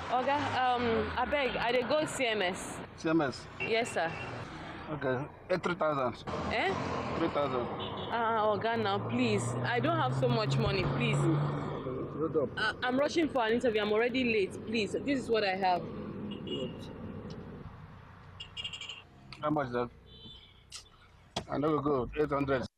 Oga, I beg, I dey go CMS. CMS. Yes, sir. Okay. 3,000. Eh? 3,000. Oga, now please. I don't have so much money, please. Hold up. I'm rushing for an interview. I'm already late. Please, this is what I have. How much that? I know we go 800.